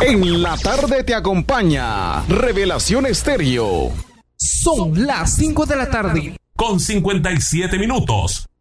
En la tarde te acompaña Revelación Estéreo. Son las 5 de la tarde. Con 57 minutos.